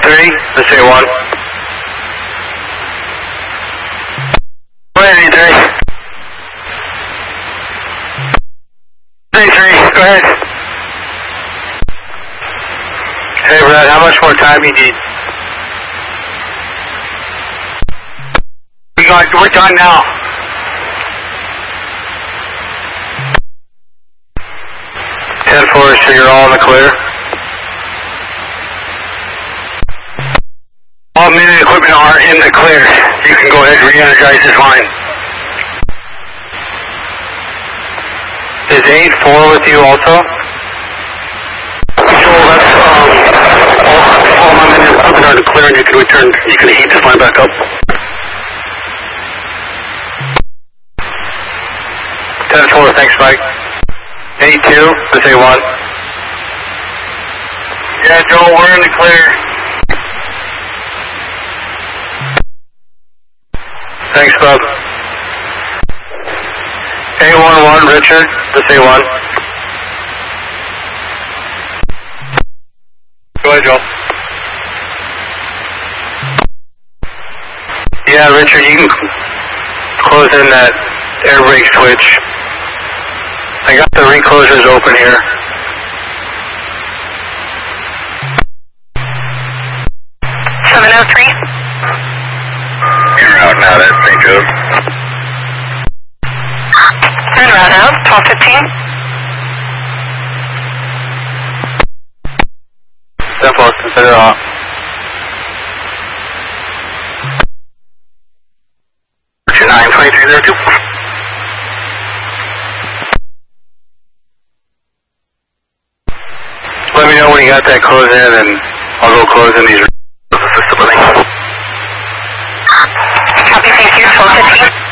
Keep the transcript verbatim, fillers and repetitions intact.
three, let's say one. Go ahead, E three. E three, go ahead. Hey Brad, how much more time you need? We got, we're done now. ten four, so you're all in the clear. All men and equipment are in the clear. You can go ahead and re-energize this line. Is eight four with you also? So that's, um, all, all my men and equipment are in the clear and you can return, you can heat this line back up. ten four, thanks Mike. eight two, let's say one. Yeah, Joel, we're in the clear. Thanks, Bob. eight one one, Richard, let's say one. Go ahead, Joel. Yeah, Richard, you can close in that air brake switch. I got the reclosures open here. seven oh three. En route now, that's Saint Joe. En route out, twelve fifteen. ten four, consider off. nine twenty-three there, two. Let me know when you got that close in and I'll go close in these facilities. Copy, thank you, twelve fifteen.